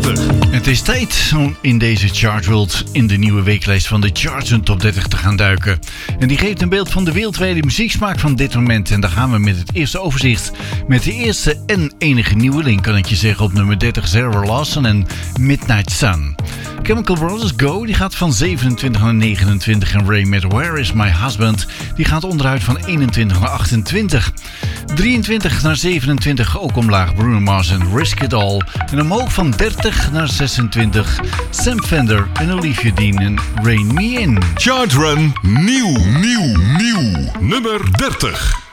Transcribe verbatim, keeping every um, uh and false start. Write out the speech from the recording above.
dertig. Het is tijd om in deze Chartworld in de nieuwe weeklijst van de Charts en Top dertig te gaan duiken. En die geeft een beeld van de wereldwijde muzieksmaak van dit moment. En daar gaan we met het eerste overzicht. Met de eerste en enige nieuweling, kan ik je zeggen, op nummer dertig Sarah Lawson en Midnight Sun. Chemical Brothers Go, die gaat van zevenentwintig naar negenentwintig. En Ray met Where Is My Husband, die gaat onderuit van eenentwintig naar achtentwintig. drieëntwintig naar zevenentwintig, ook omlaag Bruno Mars en Risk It All. En omhoog van dertig naar zesentwintig, Sam Fender en Olivia Dean en Rain Me In. Chartrun nieuw, nieuw, nieuw. Nummer dertig.